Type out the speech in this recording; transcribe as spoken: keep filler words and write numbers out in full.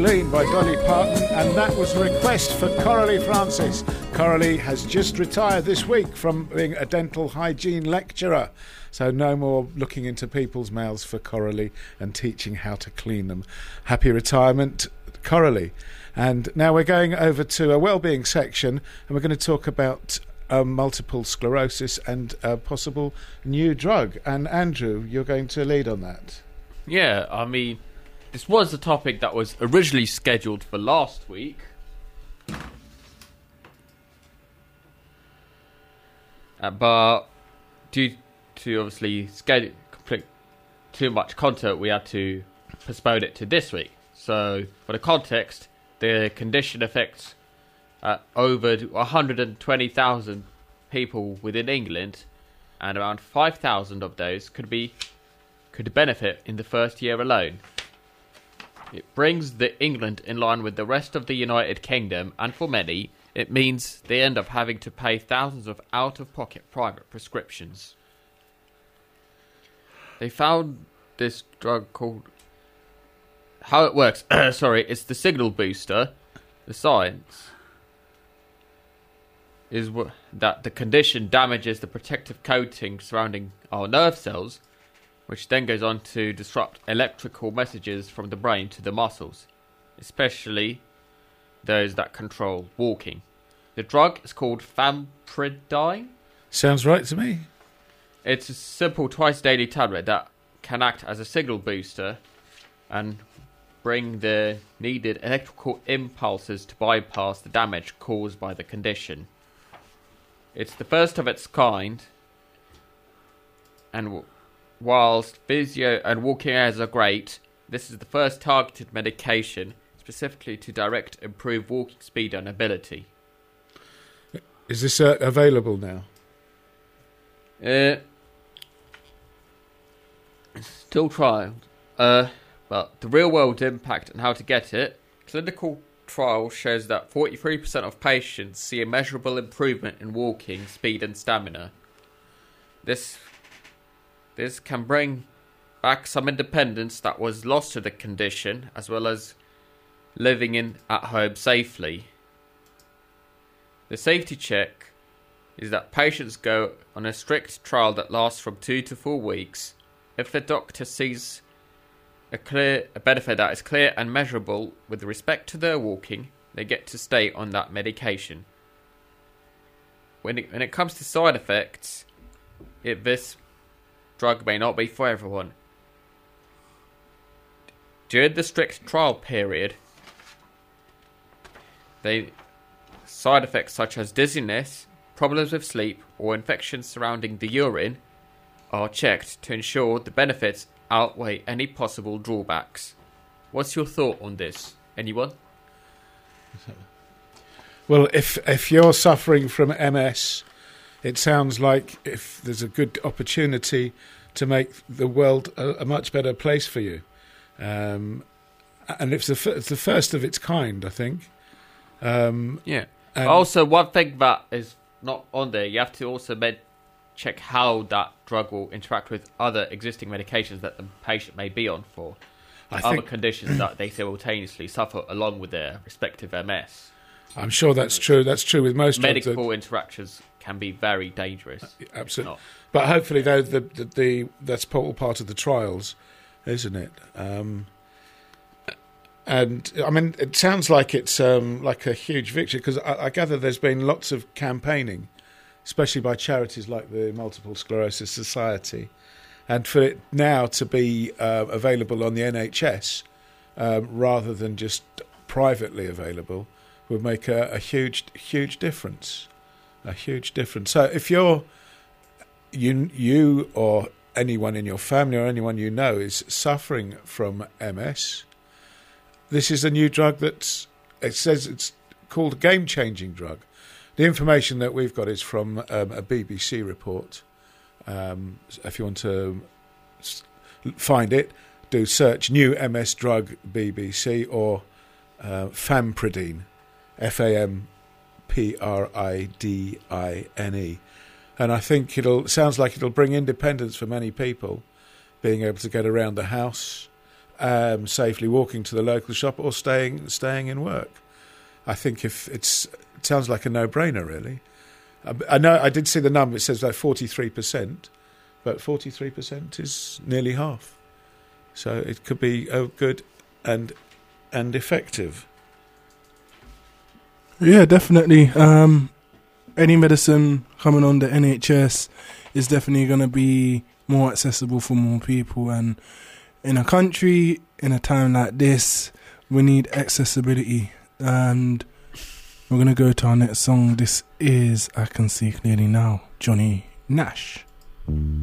Lean by Dolly Parton, and that was a request for Coralie Francis. Coralie has just retired this week from being a dental hygiene lecturer, so no more looking into people's mouths for Coralie and teaching how to clean them. Happy retirement, Coralie. And now we're going over to a wellbeing section, and we're going to talk about um, multiple sclerosis and a possible new drug. And Andrew, you're going to lead on that. Yeah, I mean, this was a topic that was originally scheduled for last week. Uh, but due to obviously schedule, complete, too much content, we had to postpone it to this week. So, for the context, the condition affects uh, over one hundred twenty thousand people within England, and around five thousand of those could be could benefit in the first year alone. It brings the England in line with the rest of the United Kingdom, and for many, it means they end up having to pay thousands of out-of-pocket private prescriptions. They found this drug called... How it works, sorry, it's the signal booster. The science is w- that the condition damages the protective coating surrounding our nerve cells, which then goes on to disrupt electrical messages from the brain to the muscles, especially those that control walking. The drug is called famotidine. Sounds right to me. It's a simple twice-daily tablet that can act as a signal booster and bring the needed electrical impulses to bypass the damage caused by the condition. It's the first of its kind, and w- whilst physio and walking aids are great, this is the first targeted medication specifically to direct improve walking speed and ability. Is this uh, available now? Uh, it's still trialed. Uh, but the real-world impact and how to get it, clinical trial shows that forty-three percent of patients see a measurable improvement in walking speed and stamina. This This can bring back some independence that was lost to the condition, as well as living in at home safely. The safety check is that patients go on a strict trial that lasts from two to four weeks. If the doctor sees a clear a benefit that is clear and measurable with respect to their walking, they get to stay on that medication. When it, when it comes to side effects, it this drug may not be for everyone. During the strict trial period, they side effects such as dizziness, problems with sleep, or infections surrounding the urine are checked to ensure the benefits outweigh any possible drawbacks. What's your thought on this? Anyone? Well, if if you're suffering from M S, it sounds like if there's a good opportunity to make the world a, a much better place for you. Um, and it's the, it's the first of its kind, I think. Um, yeah. Also, one thing that is not on there, you have to also med- check how that drug will interact with other existing medications that the patient may be on for I other think conditions that they simultaneously suffer along with their respective M S. I'm sure that's true. That's true with most medical drugs. interactions can be very dangerous. Absolutely. But hopefully, though, the, the, the that's all part of the trials, isn't it? Um, and I mean, it sounds like it's um, like a huge victory, because I, I gather there's been lots of campaigning, especially by charities like the Multiple Sclerosis Society, and for it now to be uh, available on the N H S um, rather than just privately available would make a, a huge, huge difference. A huge difference. So if you're you you or anyone in your family or anyone you know is suffering from M S, this is a new drug that's, it says it's called a game-changing drug. The information that we've got is from um, a B B C report. Um, if you want to find it, do search new M S drug B B C or uh, famotidine, F A M P R I D I N E. And I think it'll sounds like it'll bring independence for many people, being able to get around the house um, safely, walking to the local shop or staying staying in work. I think if it's it sounds like a no-brainer, really. I, I know I did see the number. It says like forty-three percent, but forty-three percent is nearly half. So it could be oh, good and and effective. Yeah, definitely. Um, any medicine coming on the N H S is definitely going to be more accessible for more people. And in a country, in a time like this, we need accessibility. And we're going to go to our next song. This is I Can See Clearly Now, Johnny Nash.